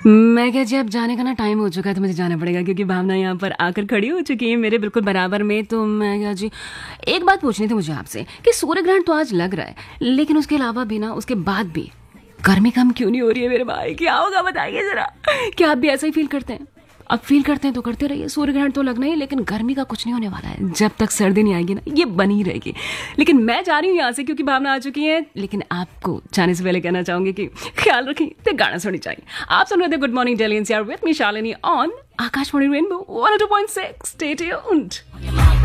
मैं क्या जी, अब जाने का ना टाइम हो चुका है तो मुझे जाना पड़ेगा क्योंकि भावना यहाँ पर आकर खड़ी हो चुकी है मेरे बिल्कुल बराबर में। तो मैं क्या जी, एक बात पूछनी थी मुझे आपसे कि सूर्य ग्रहण तो आज लग रहा है, लेकिन उसके अलावा भी ना, उसके बाद भी गर्मी कम क्यों नहीं हो रही है मेरे भाई? क्या होगा बताइए जरा। क्या आप भी ऐसा ही फील करते हैं? अब फील करते हैं तो करते रहिए, सूर्य ग्रहण तो लगना ही, लेकिन गर्मी का कुछ नहीं होने वाला है। जब तक सर्दी नहीं आएगी ना, ये बनी रहेगी। लेकिन मैं जा रही हूँ यहाँ से क्योंकि भावना आ चुकी है। लेकिन आपको जाने से पहले कहना चाहूंगी कि ख्याल रखें, तो गाना सुनी चाहिए। आप सुन रहे थे good morning daily NCR with me Shalini on Akashvani rainbow 102.6। Stay tuned.